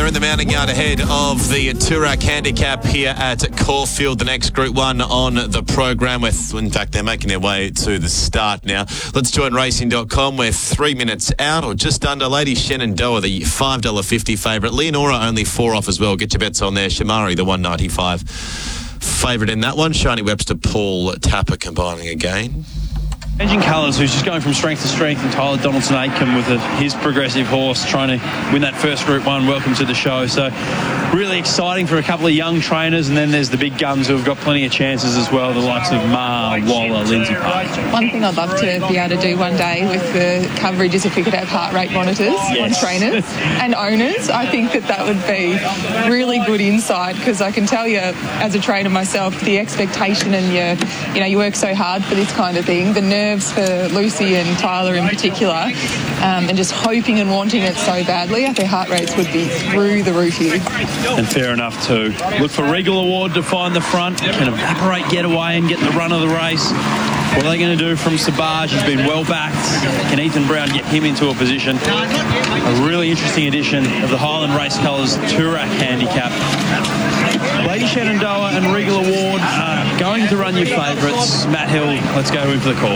in the mounting yard ahead of the Toorak Handicap here at Caulfield. The next Group 1 on the program. In fact, they're making their way to the start now. Let's join racing.com. We're 3 minutes out or just under. Lady Shenandoah, the $5.50 favourite. Leonora only 4 off as well. Get your bets on there. Shamari, the $1.95 favourite in that one. Shani Webster, Paul Tapper combining again. Changing Colours, who's just going from strength to strength, and Tyler Donaldson Aitken with his progressive horse trying to win that first Group 1. Welcome to the show. So really exciting for a couple of young trainers, and then there's the big guns who have got plenty of chances as well, the likes of Ma, Waller, Lindsay Park. One thing I'd love to be able to do one day with the coverage is if we could have heart rate monitors on trainers and owners. I think that would be really good insight, because I can tell you as a trainer myself, the expectation and you work so hard for this kind of thing, the nerves for Lucy and Tyler in particular, and just hoping and wanting it so badly, I think heart rates would be through the roof here. And fair enough too. Look for Regal Award to find the front, can Evaporate get away and get the run of the race. What are they going to do from Sabaj? He's been well backed. Can Ethan Brown get him into a position? A really interesting edition of the Highland Race Colours Toorak Handicap. Lady Shenandoah and Regal Award are going to run your favourites. Matt Hill, let's go in for the call.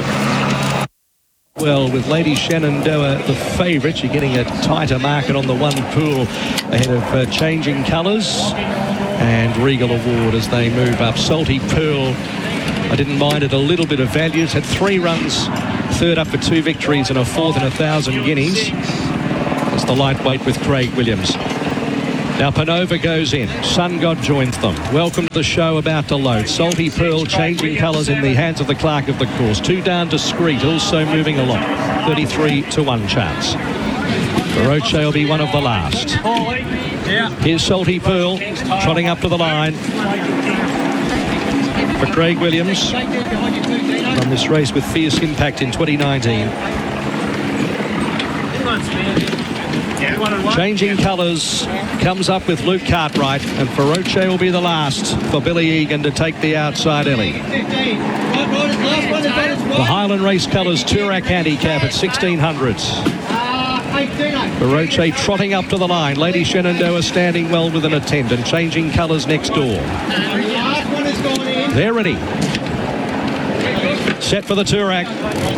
Well, with Lady Shenandoah the favourite, you're getting a tighter market on the one pool ahead of Changing Colours and Regal Award as they move up. Salty Pearl, I didn't mind it, a little bit of value. It's had 3 runs, third up for 2 victories and a fourth and 1,000 guineas. It's the lightweight with Craig Williams. Now Panova goes in. Sun God joins them. Welcome to the show, about to load. Salty Pearl, Changing Colours in the hands of the clerk of the course. 2 down, Discreet also moving along. 33-1 chance. Baroche will be one of the last. Here's Salty Pearl trotting up to the line for Craig Williams from this race with Fierce Impact in 2019. Changing Colours comes up with Luke Cartwright, and Feroce will be the last for Billy Egan to take the outside Ellie. The Highland Race Colours Toorak Handicap at 1600s. Feroce trotting up to the line. Lady Shenandoah standing well with an attendant. Changing Colours next door. They're ready. Set for the Toorak.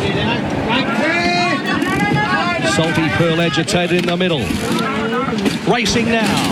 Salty Pearl agitated in the middle. Racing now.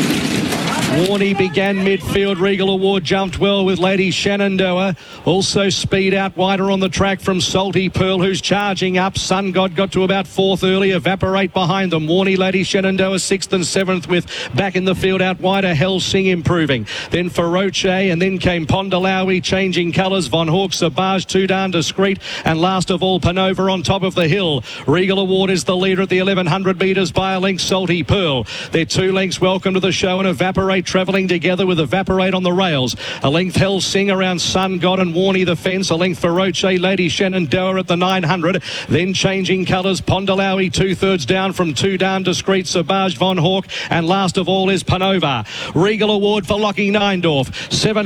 Warney began midfield. Regal Award jumped well with Lady Shenandoah. Also speed out wider on the track from Salty Pearl, who's charging up. Sun God got to about 4th early. Evaporate behind them. Warney, Lady Shenandoah 6th and 7th, with back in the field out wider Helsing improving. Then Feroce, and then came Pondalawi, Changing Colours, Von Hawk, Sabaj, 2 down, Discreet, and last of all Panova on top of the hill. Regal Award is the leader at the 1100 metres by a length. Salty Pearl. They're 2 lengths. Welcome to the show, and Evaporate travelling together with Evaporate on the rails. A length Helsing around Sun God and Warney the fence. A length Feroce, Lady Shenandoah at the 900. Then Changing Colours, Pondalawi 2/3 down from 2 down, Discreet, Sabaj, Von Hawk, and last of all is Panova. Regal Award for Lockie Neindorf.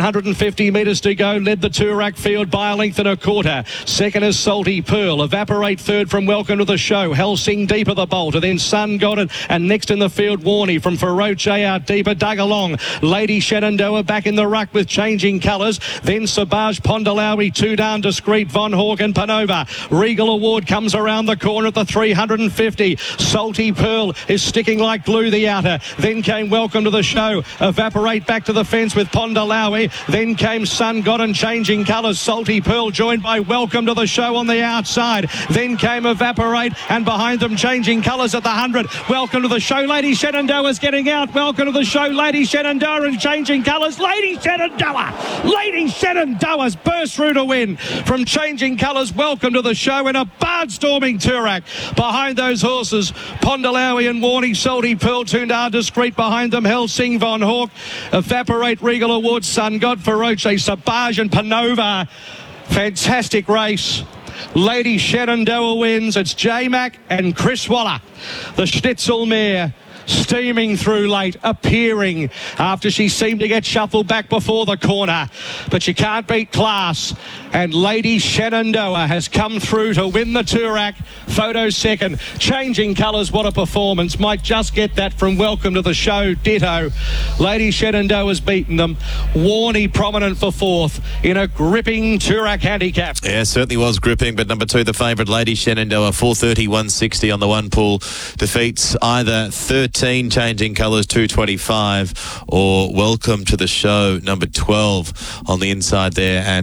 750 metres to go. Led the Toorak field by a length and a quarter. Second is Salty Pearl. Evaporate third from Welcome to the Show. Helsing deeper the bolter. Then Sun God, and next in the field Warney from Feroce out deeper. Dug along. Lady Shenandoah back in the ruck with Changing Colours. Then Sabaj, Pondalawi 2 down, Discreet, Von Hawk and Panova. Regal Award comes around the corner at the 350. Salty Pearl is sticking like glue the outer. Then came Welcome to the Show. Evaporate back to the fence with Pondalawi. Then came Sun God and Changing Colours. Salty Pearl joined by Welcome to the Show on the outside. Then came Evaporate, and behind them Changing Colours at the 100. Welcome to the Show. Lady Shenandoah's getting out. Welcome to the Show. Lady Shenandoah and Changing Colours. Lady Shenandoah. Lady Shenandoah's burst through to win from Changing Colours. Welcome to the show in a barnstorming Toorak. Behind those horses, Pondalawi and Warney. Salty Pearl, 2 down, Discreet behind them. Helsing, Von Hawk, Evaporate, Regal Award, Sun God, Feroce, Sabaj and Panova. Fantastic race. Lady Shenandoah wins. It's J-Mac and Chris Waller, the Schnitzel mare, steaming through late, appearing after she seemed to get shuffled back before the corner. But you can't beat class. And Lady Shenandoah has come through to win the Toorak. Photo second. Changing colours, what a performance. Might just get that from Welcome to the Show. Ditto. Lady Shenandoah's beaten them. Warney prominent for fourth in a gripping Toorak handicap. Yeah, certainly was gripping, but number 2, the favourite, Lady Shenandoah, 430, 160 on the one pool, defeats either 13 Changing Colours, 225, or Welcome to the Show, number 12 on the inside there at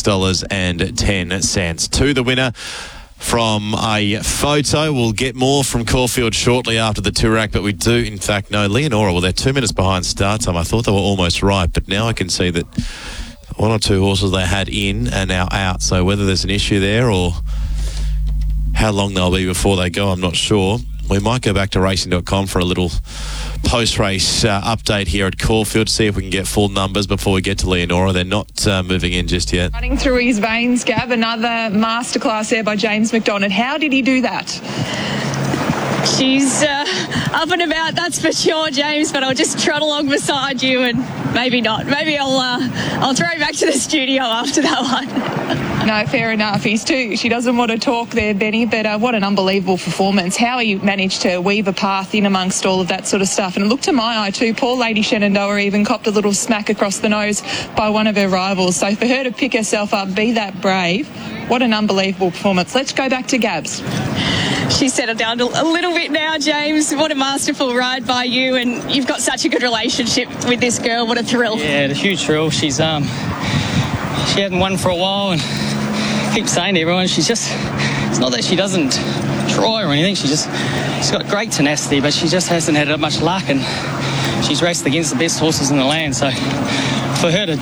$6.10. To the winner from a photo. We'll get more from Caulfield shortly after the Toorak, but we do in fact know Leonora. Well, they're 2 minutes behind start time. I thought they were almost right, but now I can see that one or two horses they had in are now out. So whether there's an issue there or how long they'll be before they go, I'm not sure. We might go back to racing.com for a little post-race update here at Caulfield, see if we can get full numbers before we get to Leonora. They're not moving in just yet. Running through his veins, Gab. Another masterclass there by James McDonald. How did he do that? She's up and about, that's for sure, James, but I'll just trot along beside you and maybe not. Maybe I'll throw you back to the studio after that one. No, fair enough. She doesn't want to talk there, Benny, but what an unbelievable performance. How he managed to weave a path in amongst all of that sort of stuff. And it looked to my eye too, poor Lady Shenandoah even copped a little smack across the nose by one of her rivals. So for her to pick herself up, be that brave, what an unbelievable performance. Let's go back to Gabs. She's settled down a little bit now, James. What a masterful ride by you, and you've got such a good relationship with this girl. What a thrill. Yeah, a huge thrill. She hadn't won for a while, and I keep saying to everyone, it's not that she doesn't try or anything, she's got great tenacity, but she just hasn't had much luck, and she's raced against the best horses in the land, so for her to